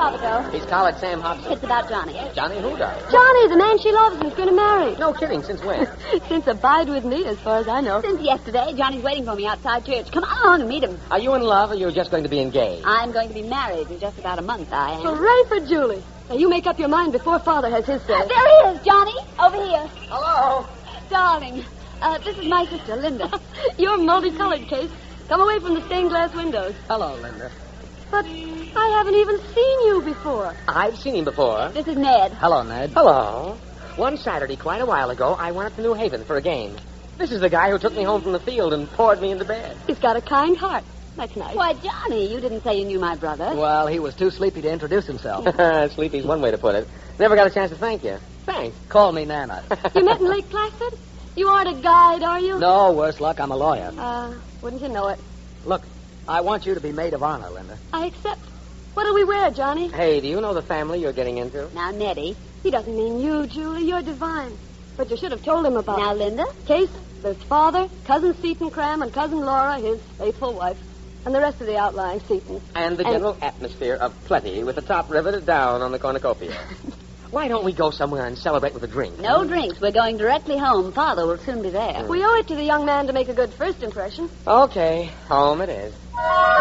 Harvico. He's College Sam Hobson. It's about Johnny. Johnny who, darling? Johnny, the man she loves and is going to marry. No kidding. Since when? Since Abide With Me, as far as I know. Since yesterday, Johnny's waiting for me outside church. Come on and meet him. Are you in love or you're just going to be engaged? I'm going to be married in just about a month, I am. Hooray for Julie. Now, you make up your mind before Father has his say. There he is, Johnny. Over here. Hello. Darling, this is my sister, Linda. You're multicolored, Case. Come away from the stained glass windows. Hello, Linda. But I haven't even seen you before. I've seen him before. This is Ned. Hello, Ned. Hello. One Saturday, quite a while ago, I went up to New Haven for a game. This is the guy who took me home from the field and poured me into bed. He's got a kind heart. That's nice. Why, Johnny, you didn't say you knew my brother. Well, he was too sleepy to introduce himself. Sleepy's one way to put it. Never got a chance to thank you. Thanks. Call me Nana. You met in Lake Placid? You aren't a guide, are you? No, worse luck, I'm a lawyer. Wouldn't you know it? Look, I want you to be maid of honor, Linda. I accept. What do we wear, Johnny? Hey, do you know the family you're getting into? Now, Nettie. He doesn't mean you, Julie. You're divine. But you should have told him about Now, it. Linda. Case, there's Father, Cousin Seton Cram, and Cousin Laura, his faithful wife, and the rest of the outlying Setons. And the general atmosphere of plenty with the top riveted down on the cornucopia. Why don't we go somewhere and celebrate with a drink? No drinks. We're going directly home. Father will soon be there. We owe it to the young man to make a good first impression. Okay, home it is.